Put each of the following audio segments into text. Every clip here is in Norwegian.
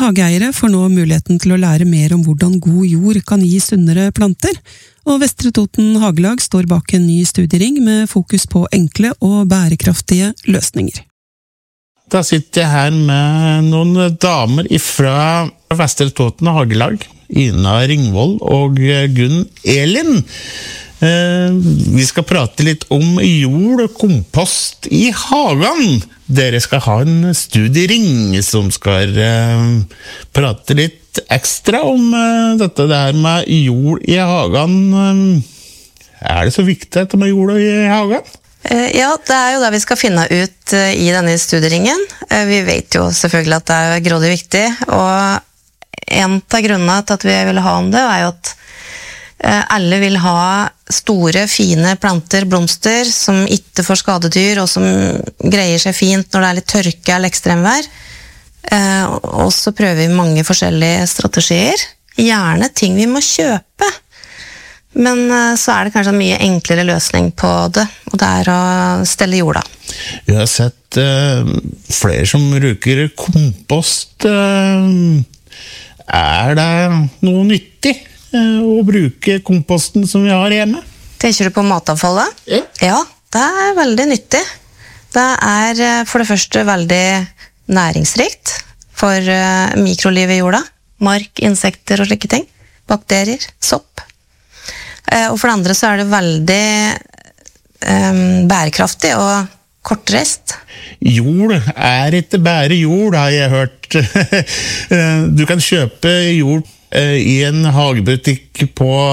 hageeiere får nå muligheten til å lære mer om hvordan god jord kan gi sunnere planter, og Vestre Toten Hagelag står bak en ny studiering med fokus på enkle og bærekraftige løsninger. Da sitter jeg her med noen damer fra Vestre Toten Hagelag, Ina Ringvold og Gunn Elin. Vi skal prate litt om jord og kompost i hagen. Dere skal ha en studiering som skal prate litt ekstra om dette der med jord i hagen. Er det så viktig dette med jord i hagen? Ja, det jo det vi skal finne ut i denne studieringen. Vi vet jo selvfølgelig at det grådig viktig, og en av grunnene til at vi vil ha om det jo at alle vil ha store, fine planter, blomster, som ikke får skadedyr, og som greier seg fint når det litt tørke eller ekstremvær. Og så prøver vi mange forskjellige strategier. Gjerne ting vi må kjøpe. Men så det kanskje en mye enklere løsning på det, og det å stelle jorda. Jeg har sett flere som bruker kompost. Det noe nyttig å bruke komposten som vi har hjemme? Tenker du på matavfallet? Ja. Ja, det veldig nyttig. Det for det første veldig næringsrikt for mikrolivet i jorda. Mark, insekter og slike ting. Bakterier, sopp. Og for det andre så det veldig bærekraftig og kortreist. Jord ikke bare jord, har jeg hørt. Du kan kjøpe jord i en hagebutikk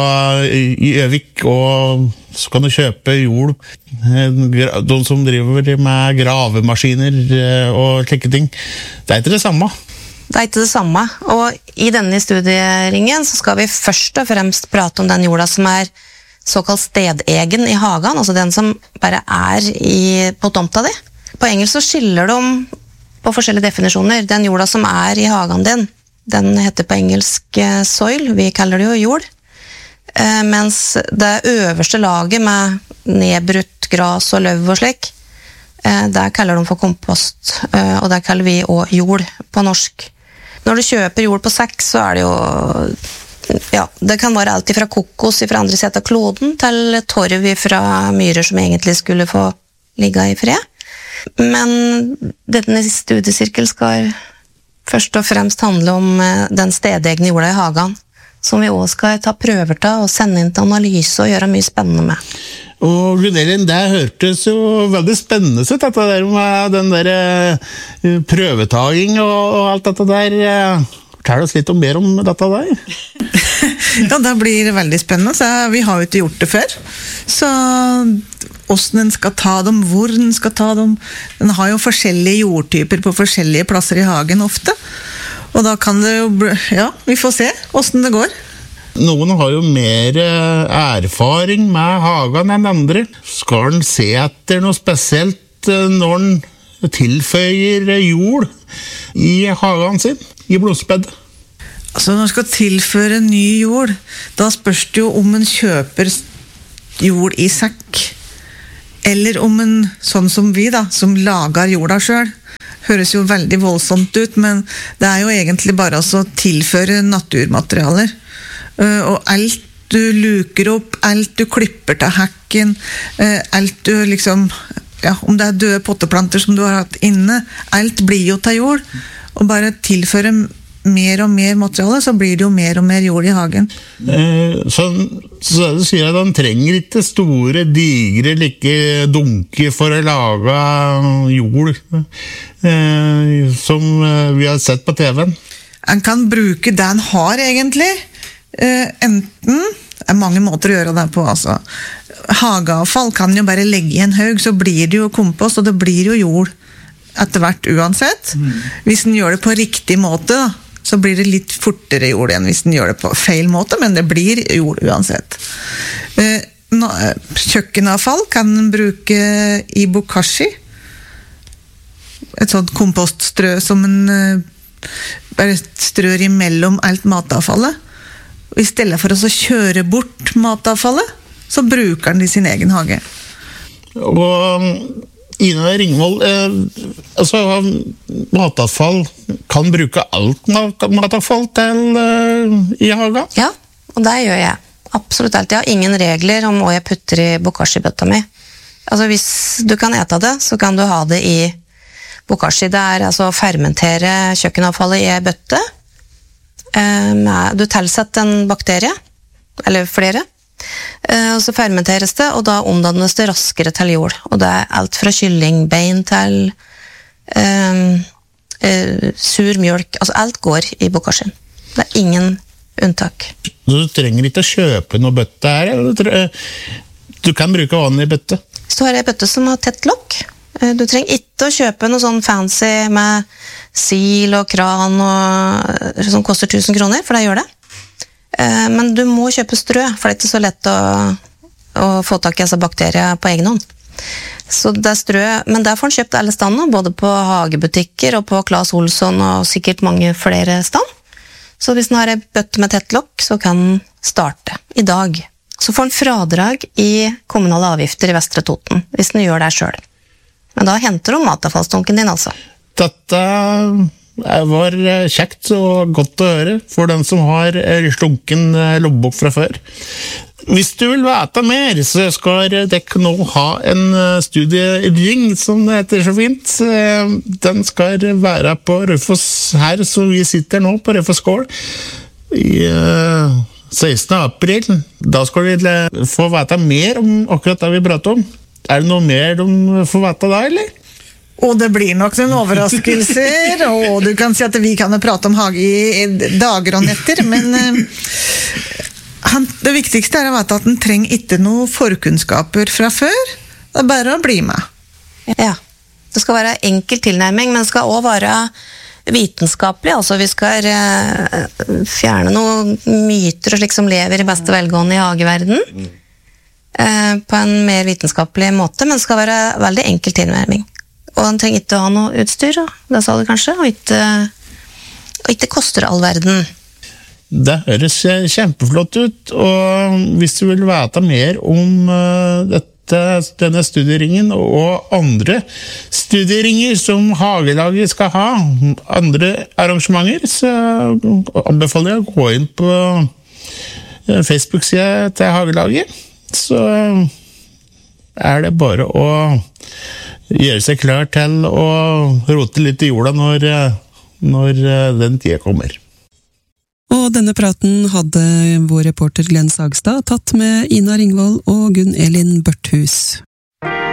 i Øvik, og så kan du kjøpe jord. De som driver med gravemaskiner og slike ting. Det ikke det samme. Det ikke det samme, og i denne studieringen så skal vi først og fremst prate om den jorda som såkalt stedegen i hagen, altså den som bare på tomta di. På engelsk så skiller de på forskjellige definisjoner. Den jorda som i hagen din, den heter på engelsk soil, vi kaller det jo jord. Mens det øverste laget med nedbrutt gras og løv og slik, det kaller de for kompost, og det kaller vi også jord på norsk. Når du kjøper jord på sekk, så det jo, ja, det kan være alt fra kokos fra andre siden av kloden, til torv fra myrer som egentlig skulle få ligge i fred. Men denne studiesirkel skal først og fremst handle om den stedegne jorda i hagen, som vi også skal ta prøver til og sende inn til analyse og gjøre mye spennende med. Og Gunn-Elin, det hørtes jo veldig spennende ut, dette der med den der prøvetaging og alt dette der. Fortell oss litt mer om dette der. Ja, det blir veldig spennende, så vi har jo ikke gjort det før. Så hvordan den skal ta dem, hvor den skal ta dem. Den har jo forskjellige jordtyper på forskjellige plasser i hagen ofte. Og da kan det jo, ja, vi får se hvordan det går. Noen har jo mer erfaring med hagen enn andre. Skal den se etter noe spesielt når den tilføyer jord i hagen sin, i blodsbed? Altså når man skal tilføre ny jord, da spørs det jo om man kjøper jord i sekk, eller om man, sånn som vi da, som lager jorda selv. Høres jo veldig voldsomt ut, men det jo egentlig bare å tilføre naturmaterialer. Og alt du luker opp, alt du klipper til hekken, alt du liksom, ja, om det døde potteplanter som du har hatt inne, alt blir jo til jord, og bare tilføre mer og mer materiale, så blir det jo mer og mer jord i hagen. Så du sier at han trenger ikke store, digre, like dunker for å lage jord, som vi har sett på TV-en? Han kan bruke det han har egentlig, enten, det mange måter å gjøre det på, altså. Hageavfall kan jo bare legge i en haug, så blir det jo kompost, og det blir jo jord etter hvert uansett. Hvis den gjør det på riktig måte, da, så blir det litt fortere jord enn hvis den gjør det på feil måte, men det blir jord uansett. Kjøkkenavfall kan den bruke i bokashi, et sånt kompoststrø som en bare strør imellom alt matavfallet. I stedet for å kjøre bort matavfallet, så bruker den i sin egen hage. Og Ina Ringvold, altså matavfall kan bruke alt matavfall i hagen? Ja, og det gjør jeg. Absolutt alt. Jeg har ingen regler om hva jeg putter i bokashi-bøtta mi. Altså, hvis du kan ete det, så kan du ha det i bokashi. Det altså å fermentere kjøkkenavfallet i en bøtte. Du tilsetter en bakterie, eller flere, og så fermenteres det, og da omdannes det raskere til jord. Og det alt fra kyllingbein til sur mjølk. Altså, alt går i bokashien. Det ingen unntak. Du trenger ikke å kjøpe noe bøtte her, eller? Du kan bruke vann i bøtte. Hvis du har en bøtte som har tett lokk, du trenger ikke å kjøpe noe sånn fancy med sil og kran og, som koster 1000 kroner, for det gjør det. Men du må kjøpe strø, for det ikke så lett å få tak i disse bakterier på egen hånd. Så det strø, men der får den kjøpt alle steder, både på hagebutikker og på Claes Olsson og sikkert mange flere steder. Så hvis den har en bøtte med tett lokk, så kan den starte i dag. Så får den fradrag i kommunale avgifter i Vestre Toten, hvis den gjør det selv. Men da henter du matavfallsdunken din, altså. Dette var kjekt og godt å høre for den som har slunken lobbok fra før. Hvis du vil vite mer, så skal dere nå ha en studiering, som det heter så fint. Den skal være på Raufoss her, så vi sitter nå på Raufoss gård i 16. april. Da skal vi få vite mer om akkurat det vi prater om. Det noe mer de får vite da, eller? Og det blir nok noen overraskelser, og du kan si at vi kan prate om hage i dager og netter, men det viktigste å vite at den trenger ikke noe forkunnskaper fra før. Det bare å bli med. Ja, det skal være enkel tilnærming, men det skal også være vitenskapelig. Altså vi skal fjerne noen myter slik som lever i beste velgående i hageverden på en mer vitenskapelig måte, men det skal være veldig enkel tilnærming. Og den trenger ikke å ha noe utstyr, det sa du kanskje, og ikke koster all verden. Det høres kjempeflott ut, og hvis du vil vite mer om denne studieringen og andre studieringer som hagelaget skal ha, andre arrangementer, så anbefaler jeg å gå inn på Facebook-siden til hagelaget. Så det bare å gjøre seg klar til å rote litt i jorda når den tida kommer. Og denne praten hadde vår reporter Glenn Sagstad tatt med Ina Ringvold og Gunn Elin Børthus.